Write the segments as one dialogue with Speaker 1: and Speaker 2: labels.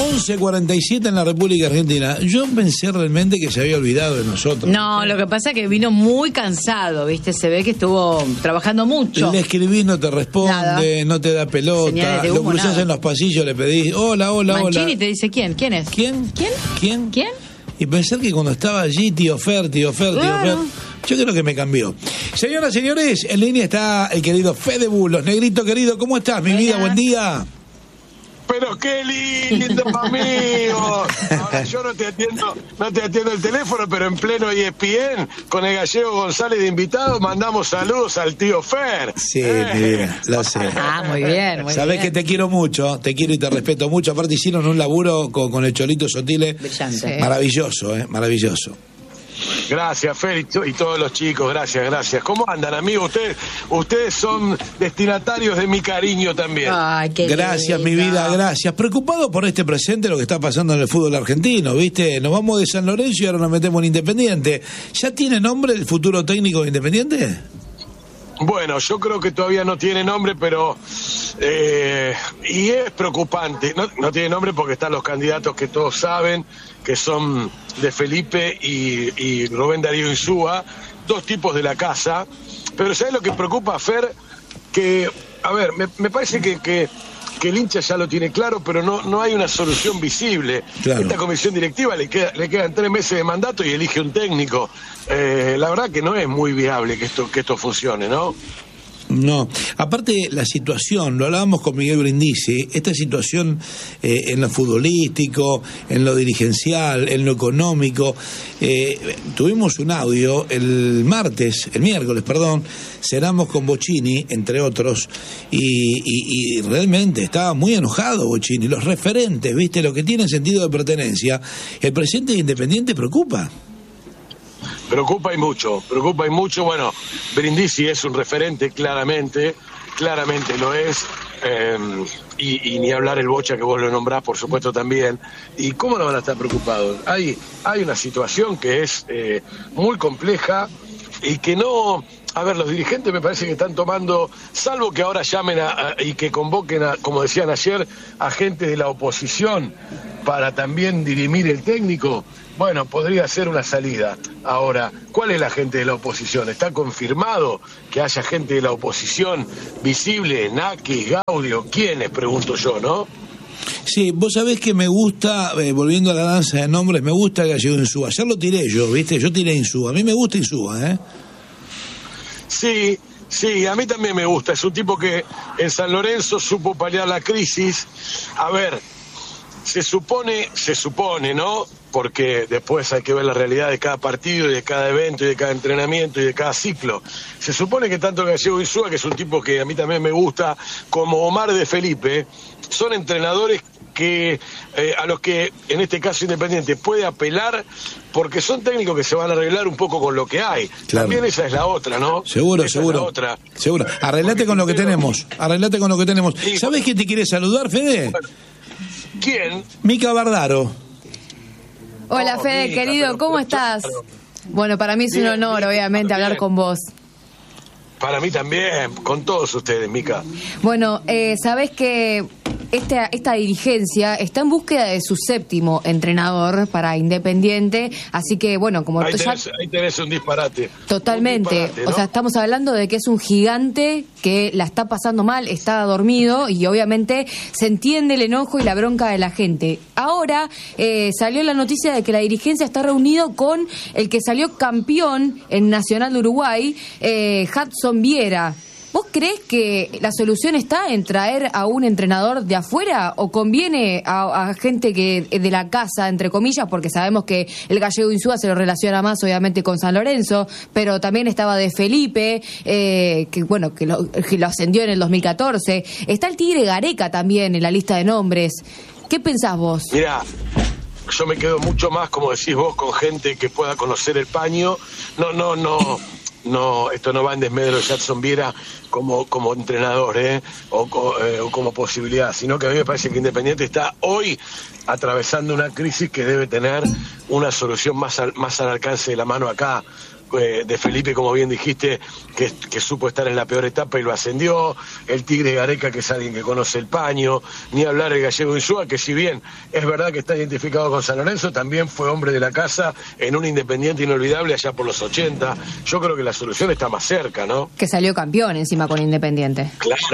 Speaker 1: 11:47 en la República Argentina. Yo pensé realmente que se había olvidado de nosotros.
Speaker 2: No, lo que pasa es que vino muy cansado, ¿viste? Se ve que estuvo trabajando mucho.
Speaker 1: Le escribí, no te responde,
Speaker 2: Nada.
Speaker 1: No te da pelota.
Speaker 2: De humo,
Speaker 1: lo cruzás
Speaker 2: nada.
Speaker 1: en los pasillos, le pedís, hola.
Speaker 2: Mancini te dice, ¿quién? ¿Quién es?
Speaker 1: ¿Quién?
Speaker 2: ¿Quién?
Speaker 1: Y pensar que cuando estaba allí, tío Fer. Yo creo que me cambió. Señoras, señores, en línea está el querido Fede Bulos. Negrito querido, ¿cómo estás, mi vida? Buen día.
Speaker 3: Pero qué lindo, amigo. Ahora yo no te atiendo el teléfono, pero en pleno ESPN, con el Gallego González de invitado, mandamos saludos al tío Fer.
Speaker 1: Sí, mi vida, lo sé.
Speaker 2: Ah, muy bien, muy
Speaker 1: Sabés
Speaker 2: bien.
Speaker 1: que te quiero mucho, te quiero y te respeto mucho. Aparte hicieron un laburo con el Cholito Sotile.
Speaker 2: Brillante.
Speaker 1: Maravilloso, maravilloso.
Speaker 3: Gracias, Fer, y todos los chicos, gracias. ¿Cómo andan, amigos? Ustedes son destinatarios de mi cariño también.
Speaker 2: Ay, qué
Speaker 1: Gracias,
Speaker 2: lindo.
Speaker 1: mi vida, gracias. Preocupado por este presente, lo que está pasando en el fútbol argentino, ¿viste? Nos vamos de San Lorenzo y ahora nos metemos en Independiente. ¿Ya tiene nombre el futuro técnico de Independiente?
Speaker 3: Bueno, yo creo que todavía no tiene nombre, pero y es preocupante. No tiene nombre porque están los candidatos que todos saben, que son de Felipe y Rubén Darío Insúa, dos tipos de la casa. Pero ¿sabes lo que preocupa, Fer? Que, a ver, me parece que el hincha ya lo tiene claro, pero no hay una solución visible.
Speaker 1: Claro.
Speaker 3: Esta comisión directiva le quedan 3 meses de mandato y elige un técnico. La verdad que no es muy viable que esto funcione, ¿no?
Speaker 1: No, aparte la situación, lo hablábamos con Miguel Brindisi, esta situación en lo futbolístico, en lo dirigencial, en lo económico, tuvimos un audio el miércoles, cenamos con Bocchini, entre otros, y realmente estaba muy enojado Bocchini, los referentes, viste, lo que tiene sentido de pertenencia, el presidente de Independiente preocupa.
Speaker 3: Preocupa y mucho. Bueno, Brindisi es un referente, claramente lo es. Y ni hablar el Bocha, que vos lo nombrás, por supuesto, también. ¿Y cómo no van a estar preocupados? Hay una situación que es muy compleja y que no... A ver, los dirigentes me parece que están tomando, salvo que ahora llamen y que convoquen, como decían ayer, a gente de la oposición para también dirimir el técnico. Bueno, podría ser una salida. Ahora, ¿cuál es la gente de la oposición? ¿Está confirmado que haya gente de la oposición visible? Nakis, Gaudio, ¿quiénes? Pregunto yo, ¿no?
Speaker 1: Sí, vos sabés que me gusta, volviendo a la danza de nombres, me gusta Gallego Insúa. Ayer lo tiré yo, ¿viste? Yo tiré Insúa. A mí me gusta Insúa, ¿eh?
Speaker 3: Sí, a mí también me gusta. Es un tipo que en San Lorenzo supo paliar la crisis. A ver, se supone, ¿no? Porque después hay que ver la realidad de cada partido y de cada evento y de cada entrenamiento y de cada ciclo. Se supone que tanto Gallego Insúa, que es un tipo que a mí también me gusta, como Omar de Felipe, son entrenadores que a los que en este caso Independiente puede apelar, porque son técnicos que se van a arreglar un poco con lo que hay.
Speaker 1: Claro.
Speaker 3: También esa es la otra, ¿no?
Speaker 1: Seguro.
Speaker 3: Es la otra.
Speaker 1: Seguro. Arreglate con lo que tenemos.
Speaker 3: Sí.
Speaker 1: ¿Sabés quién te quiere saludar, Fede?
Speaker 3: Bueno, ¿quién?
Speaker 1: Mica Bardaro.
Speaker 4: Hola, Fede,
Speaker 3: Mica,
Speaker 4: querido, ¿cómo estás? Bueno, para mí es un
Speaker 3: Bien,
Speaker 4: honor,
Speaker 3: Mica,
Speaker 4: obviamente, hablar
Speaker 3: bien.
Speaker 4: con vos.
Speaker 3: Para mí también, con todos ustedes, Mica.
Speaker 4: Bueno, sabés que esta dirigencia está en búsqueda de su 7º entrenador para Independiente, así que, bueno, como
Speaker 3: Ahí
Speaker 4: ya...
Speaker 3: tenés un disparate.
Speaker 4: Totalmente,
Speaker 3: Un disparate, ¿no?
Speaker 4: O sea, estamos hablando de que es un gigante que la está pasando mal, está dormido y obviamente se entiende el enojo y la bronca de la gente. Ahora salió la noticia de que la dirigencia está reunido con el que salió campeón en Nacional de Uruguay, Hudson Viera. ¿Vos creés que la solución está en traer a un entrenador de afuera o conviene a gente que de la casa, entre comillas, porque sabemos que el Gallego Insúa se lo relaciona más obviamente con San Lorenzo, pero también estaba de Felipe, que lo ascendió en el 2014. Está el Tigre Gareca también en la lista de nombres. ¿Qué pensás vos?
Speaker 3: Mirá, yo me quedo mucho más, como decís vos, con gente que pueda conocer el paño. No, esto no va en desmedro de Hudson Viera como entrenador, o como posibilidad, sino que a mí me parece que Independiente está hoy atravesando una crisis que debe tener una solución más al alcance de la mano acá. de Felipe, como bien dijiste, que supo estar en la peor etapa y lo ascendió, el Tigre Gareca, que es alguien que conoce el paño, ni hablar el Gallego Insúa, que si bien es verdad que está identificado con San Lorenzo, también fue hombre de la casa en un Independiente inolvidable allá por los 80. Yo creo que la solución está más cerca, ¿no?
Speaker 4: Que salió campeón encima con Independiente.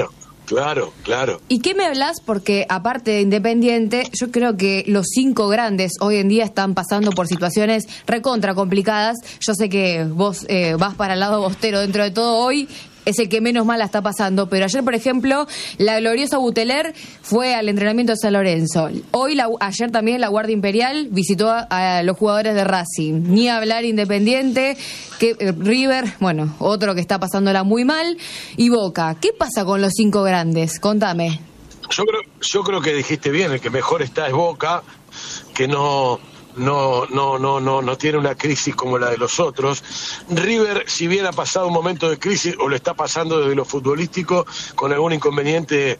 Speaker 3: Claro.
Speaker 4: ¿Y qué me hablas? Porque aparte de Independiente, yo creo que los 5 grandes hoy en día están pasando por situaciones recontra complicadas. Yo sé que vos vas para el lado bostero dentro de todo hoy. Es el que menos mal la está pasando, pero ayer, por ejemplo, la gloriosa Buteler fue al entrenamiento de San Lorenzo. Ayer también la Guardia Imperial visitó a los jugadores de Racing. Ni hablar Independiente, que River, bueno, otro que está pasándola muy mal, y Boca. ¿Qué pasa con los 5 grandes? Contame.
Speaker 3: Yo creo que dijiste bien, el que mejor está es Boca, que no tiene una crisis como la de los otros. River, si bien ha pasado un momento de crisis, o lo está pasando desde lo futbolístico, con algún inconveniente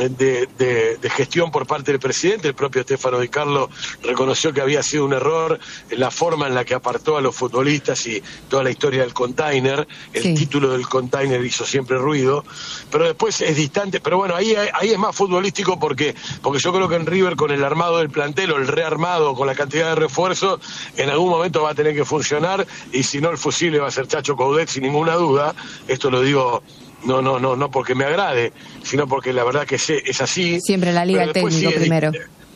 Speaker 3: de gestión por parte del presidente, el propio Stefano Di Carlo reconoció que había sido un error la forma en la que apartó a los futbolistas y toda la historia del container. El título del container hizo siempre ruido, pero después es distante. Pero bueno, ahí es más futbolístico porque yo creo que en River, con el armado del plantel o el rearmado, con la cantidad de refuerzo, en algún momento va a tener que funcionar, y si no, el fusible va a ser Chacho Coudet sin ninguna duda. Esto lo digo no porque me agrade, sino porque la verdad que es así.
Speaker 4: Siempre la liga el técnico primero.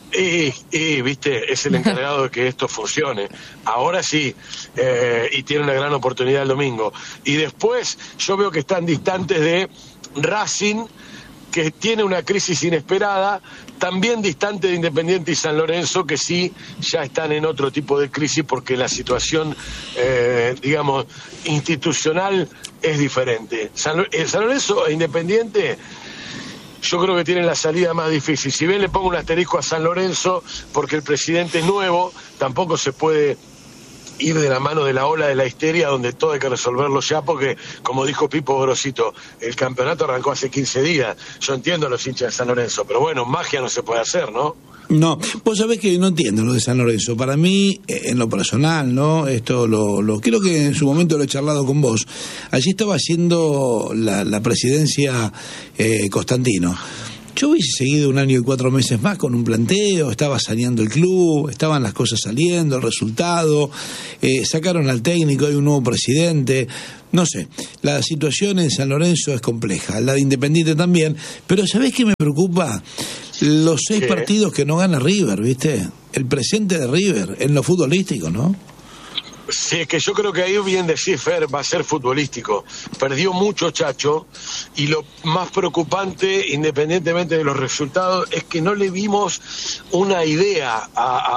Speaker 3: Viste, es el encargado de que esto funcione. Ahora sí, y tiene una gran oportunidad el domingo. Y después yo veo que están distantes de Racing, que tiene una crisis inesperada, también distante de Independiente y San Lorenzo, que sí ya están en otro tipo de crisis porque la situación, digamos, institucional es diferente. San Lorenzo e Independiente, yo creo que tienen la salida más difícil. Si bien le pongo un asterisco a San Lorenzo, porque el presidente es nuevo, tampoco se puede ir de la mano de la ola de la histeria, donde todo hay que resolverlo ya, porque, como dijo Pipo Grosito, el campeonato arrancó hace 15 días. Yo entiendo a los hinchas de San Lorenzo, pero bueno, magia no se puede hacer, ¿no?
Speaker 1: No, vos sabés que no entiendo lo de San Lorenzo. Para mí, en lo personal, ¿no? Esto lo creo que en su momento lo he charlado con vos. Allí estaba haciendo la presidencia Constantino. Yo hubiese seguido 1 año y 4 meses más con un planteo, estaba saneando el club, estaban las cosas saliendo, el resultado, sacaron al técnico, hay un nuevo presidente, no sé, la situación en San Lorenzo es compleja, la de Independiente también, pero ¿sabés qué me preocupa? Los 6 partidos que no gana River, ¿viste? El presente de River en lo futbolístico, ¿no?
Speaker 3: Sí, es que yo creo que ahí bien decís, Fer, va a ser futbolístico. Perdió mucho Chacho, y lo más preocupante, independientemente de los resultados, es que no le vimos una idea,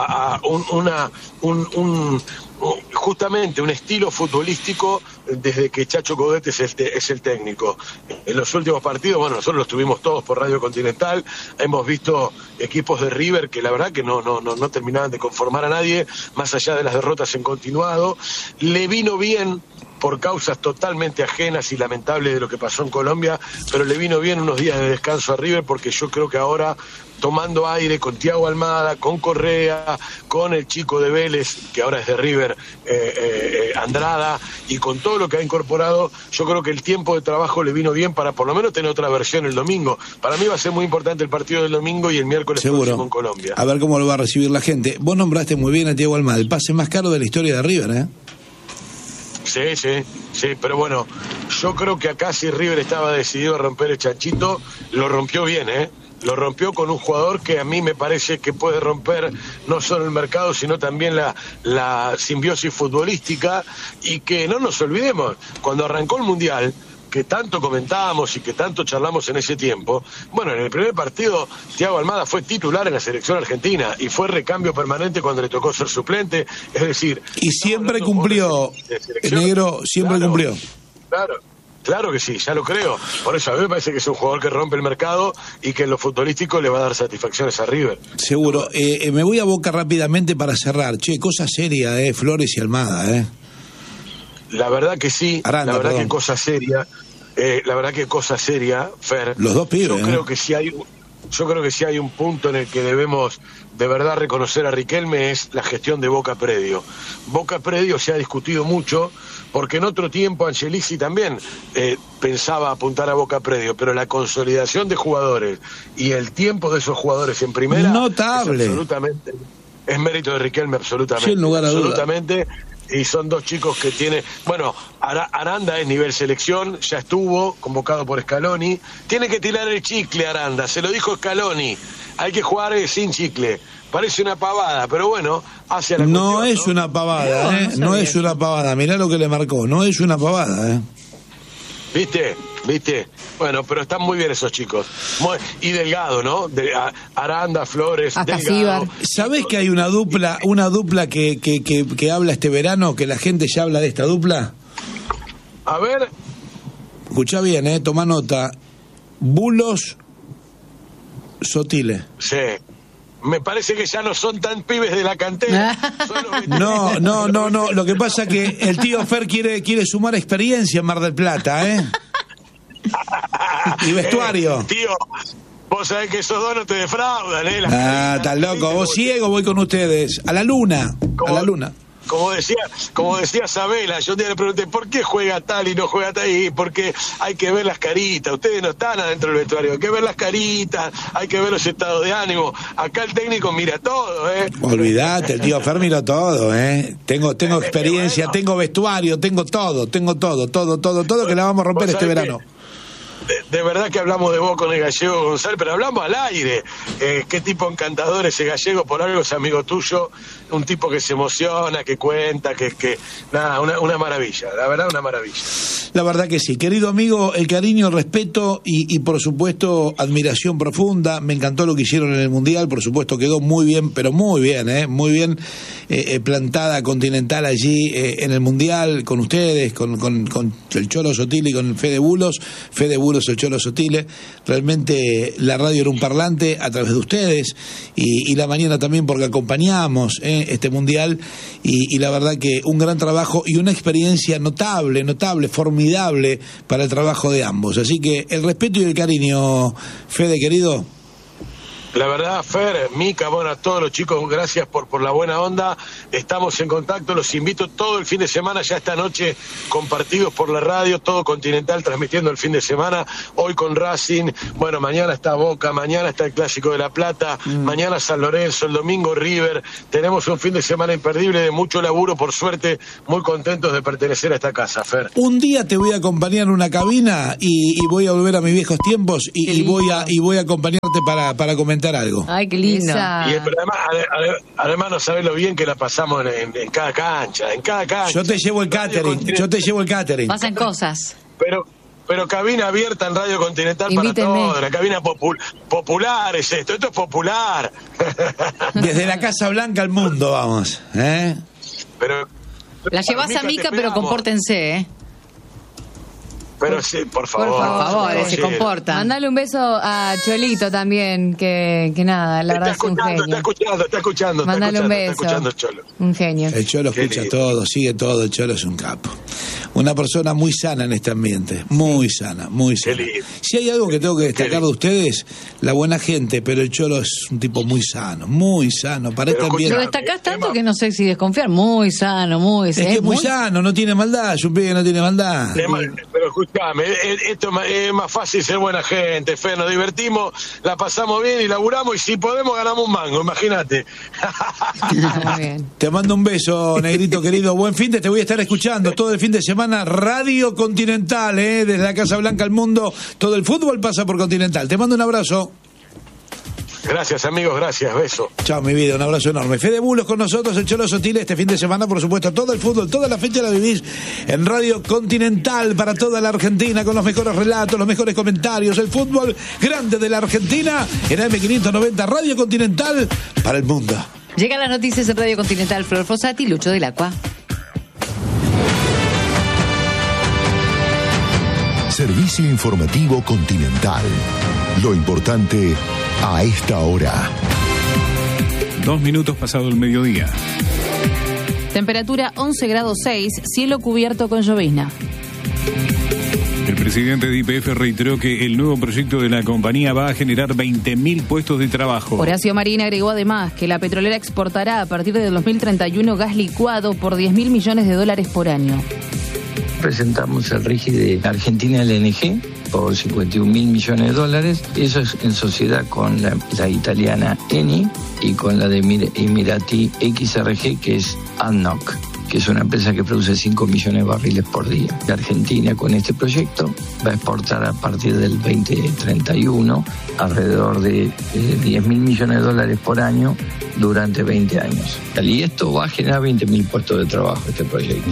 Speaker 3: justamente un estilo futbolístico desde que Chacho Coudet es el técnico. En los últimos partidos, bueno, nosotros los tuvimos todos por Radio Continental, hemos visto equipos de River que la verdad que no terminaban de conformar a nadie, más allá de las derrotas en continuado. Le vino bien por causas totalmente ajenas y lamentables de lo que pasó en Colombia, pero le vino bien unos días de descanso a River, porque yo creo que ahora, tomando aire con Thiago Almada, con Correa, con el chico de Vélez, que ahora es de River, Andrada, y con todo lo que ha incorporado, yo creo que el tiempo de trabajo le vino bien para por lo menos tener otra versión el domingo. Para mí va a ser muy importante el partido del domingo y el miércoles próximo en Colombia.
Speaker 1: A ver cómo lo va a recibir la gente. Vos nombraste muy bien a Thiago Almada, el pase más caro de la historia de River, ¿eh?
Speaker 3: Sí, pero bueno, yo creo que acá, si River estaba decidido a romper el chanchito, lo rompió bien, lo rompió con un jugador que a mí me parece que puede romper no solo el mercado, sino también la simbiosis futbolística, y que no nos olvidemos, cuando arrancó el Mundial, que tanto comentábamos y que tanto charlamos en ese tiempo, bueno, en el primer partido Thiago Almada fue titular en la selección argentina y fue recambio permanente cuando le tocó ser suplente, es decir...
Speaker 1: Y siempre cumplió, Negro, siempre cumplió.
Speaker 3: Claro que sí, ya lo creo. Por eso a mí me parece que es un jugador que rompe el mercado y que en lo futbolístico le va a dar satisfacciones a River.
Speaker 1: Seguro. Me voy a Boca rápidamente para cerrar. Che, cosa seria, Flores y Almada,
Speaker 3: La verdad que sí,
Speaker 1: Aranda,
Speaker 3: la verdad
Speaker 1: perdón.
Speaker 3: que cosa seria, Fer.
Speaker 1: Los dos pibes.
Speaker 3: Yo creo que si hay... yo creo que si hay un punto en el que debemos de verdad reconocer a Riquelme es la gestión de Boca Predio. Boca Predio se ha discutido mucho, porque en otro tiempo Angelici también pensaba apuntar a Boca Predio, pero la consolidación de jugadores y el tiempo de esos jugadores en primera
Speaker 1: notable.
Speaker 3: Es mérito de Riquelme absolutamente.
Speaker 1: Sin lugar a duda.
Speaker 3: Absolutamente. Y son dos chicos que tiene, bueno, Aranda es nivel selección, ya estuvo convocado por Scaloni, tiene que tirar el chicle Aranda, se lo dijo Scaloni, hay que jugar sin chicle, parece una pavada, pero bueno, hacia la
Speaker 1: no
Speaker 3: cuestión,
Speaker 1: es una pavada, no es una pavada, mirá lo que le marcó, no es una pavada,
Speaker 3: ¿Viste? Bueno, pero están muy bien esos chicos. Y Delgado, ¿no? Aranda, Flores,
Speaker 4: hasta
Speaker 3: Delgado.
Speaker 1: ¿Sabés que hay una dupla que habla este verano, que la gente ya habla de esta dupla?
Speaker 3: A ver.
Speaker 1: Escuchá bien, toma nota. Bulos Sotile.
Speaker 3: Sí. Me parece que ya no son tan pibes de la cantera.
Speaker 1: No. Lo que pasa es que el tío Fer quiere sumar experiencia en Mar del Plata, Y vestuario.
Speaker 3: Tío, vos sabés que esos dos no te defraudan,
Speaker 1: Estás loco. Vos ciego, voy con ustedes. A la luna. Como
Speaker 3: decía Sabela, yo un día le pregunté, ¿por qué juega tal y no juega tal? Y porque hay que ver las caritas, ustedes no están adentro del vestuario, hay que ver las caritas, hay que ver los estados de ánimo. Acá el técnico mira todo,
Speaker 1: Olvídate, el tío Fer miró todo, Tengo experiencia,
Speaker 3: bueno.
Speaker 1: tengo vestuario, tengo todo, que la vamos a romper este verano.
Speaker 3: De verdad que hablamos de vos con el gallego González, pero hablamos al aire. Qué tipo encantador ese gallego, por algo es amigo tuyo, un tipo que se emociona, que cuenta, nada, una maravilla, la verdad una maravilla.
Speaker 1: La verdad que sí, querido amigo, el cariño, el respeto y por supuesto admiración profunda. Me encantó lo que hicieron en el Mundial, por supuesto quedó muy bien, pero muy bien, muy bien plantada Continental allí en el Mundial, con ustedes, con el Cholo Sotile y con Fede Bulos, el Cholo Sotile. Realmente la radio era un parlante a través de ustedes y la mañana también porque acompañamos este Mundial y la verdad que un gran trabajo y una experiencia notable, formidable para el trabajo de ambos. Así que el respeto y el cariño, Fede, querido.
Speaker 3: La verdad, Fer, Mica, bueno, a todos los chicos, gracias por la buena onda. Estamos en contacto, los invito todo el fin de semana, ya esta noche compartidos por la radio, todo Continental transmitiendo el fin de semana, hoy con Racing, bueno, mañana está Boca, mañana está el Clásico de La Plata, mañana San Lorenzo, el domingo River. Tenemos un fin de semana imperdible de mucho laburo, por suerte, muy contentos de pertenecer a esta casa, Fer.
Speaker 1: Un día te voy a acompañar en una cabina y voy a volver a mis viejos tiempos y voy a acompañarte para comentar algo.
Speaker 2: Ay, qué lindo.
Speaker 3: Pero además no sabés lo bien que la pasamos en cada cancha,
Speaker 1: Yo te llevo el catering.
Speaker 2: Pasan cosas.
Speaker 3: Pero cabina abierta en Radio Continental.
Speaker 4: Invítenme.
Speaker 3: Para todos, la cabina popular es esto es popular.
Speaker 1: Desde la Casa Blanca al mundo vamos,
Speaker 3: Pero
Speaker 2: La llevas a Mica, pero compórtense,
Speaker 3: Pero sí, por favor.
Speaker 2: Por favor, se comporta.
Speaker 4: Mandale un beso a Cholito también, que nada, la verdad es un genio.
Speaker 3: Está escuchando.
Speaker 4: Mandale un beso.
Speaker 3: Está escuchando el Cholo.
Speaker 4: Un genio.
Speaker 1: El Cholo escucha todo, sigue todo, el Cholo es un capo. Una persona muy sana en este ambiente, muy sana. Si hay algo que tengo que destacar de ustedes, la buena gente, pero el Cholo es un tipo muy sano, para este ambiente.
Speaker 2: Lo destacás tanto que no sé si desconfiar, muy sano, muy sano.
Speaker 1: Es que es muy sano, no tiene maldad, es un pibe que no tiene maldad.
Speaker 3: Pero escuchame, esto es más fácil ser buena gente, Fe, nos divertimos, la pasamos bien y laburamos y si podemos ganamos un mango, imagínate.
Speaker 4: Muy bien.
Speaker 1: Te mando un beso, negrito querido, buen fin de, te voy a estar escuchando todo el fin de semana, Radio Continental, desde la Casa Blanca al mundo, todo el fútbol pasa por Continental. Te mando un abrazo.
Speaker 3: Gracias, amigos, gracias, beso.
Speaker 1: Chao, mi vida, un abrazo enorme. Fede Bulos con nosotros, el Cholo Sotile, este fin de semana, por supuesto, todo el fútbol, toda la fecha la vivís en Radio Continental para toda la Argentina, con los mejores relatos, los mejores comentarios, el fútbol grande de la Argentina, en AM590, Radio Continental para el mundo.
Speaker 2: Llegan las noticias en Radio Continental, Flor Fossati, Lucho del Acua.
Speaker 5: Servicio informativo Continental. Lo importante a esta hora.
Speaker 6: 2 minutos pasado el mediodía.
Speaker 4: Temperatura 11 grados 6, cielo cubierto con llovizna.
Speaker 6: El presidente de YPF reiteró que el nuevo proyecto de la compañía va a generar 20.000 puestos de trabajo.
Speaker 4: Horacio Marín agregó además que la petrolera exportará a partir de 2031 gas licuado por $10.000 millones por año.
Speaker 7: Presentamos el RIGI de Argentina LNG por $51.000 millones. Eso es en sociedad con la italiana Eni y con la de Emirati XRG, que es ADNOC, que es una empresa que produce 5 millones de barriles por día. La Argentina, con este proyecto, va a exportar a partir del 2031 alrededor de $10.000 millones por año durante 20 años. Y esto va a generar 20.000 puestos de trabajo, este proyecto.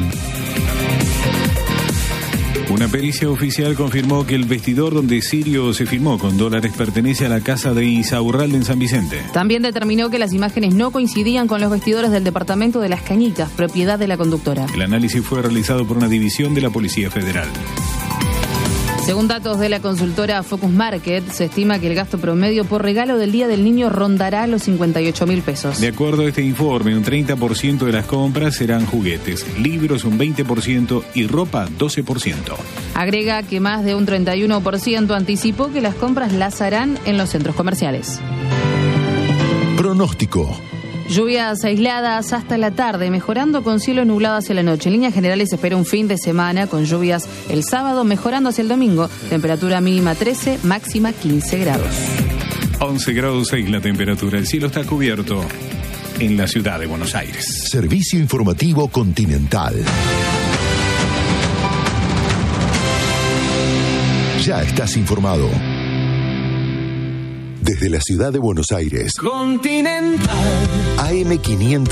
Speaker 6: Una pericia oficial confirmó que el vestidor donde Sirio se filmó con dólares pertenece a la casa de Insaurralde en San Vicente.
Speaker 4: También determinó que las imágenes no coincidían con los vestidores del departamento de Las Cañitas, propiedad de la conductora.
Speaker 6: El análisis fue realizado por una división de la Policía Federal.
Speaker 4: Según datos de la consultora Focus Market, se estima que el gasto promedio por regalo del Día del Niño rondará los 58.000 pesos.
Speaker 6: De acuerdo a este informe, un 30% de las compras serán juguetes, libros un 20% y ropa 12%.
Speaker 4: Agrega que más de un 31% anticipó que las compras las harán en los centros comerciales.
Speaker 5: Pronóstico.
Speaker 4: Lluvias aisladas hasta la tarde, mejorando con cielo nublado hacia la noche. En líneas generales se espera un fin de semana con lluvias el sábado, mejorando hacia el domingo. Temperatura mínima 13, máxima 15 grados.
Speaker 6: 11 grados 6 la temperatura. El cielo está cubierto en la ciudad de Buenos Aires.
Speaker 5: Servicio informativo Continental. Ya estás informado. Desde la ciudad de Buenos Aires.
Speaker 8: Continental.
Speaker 5: AM500.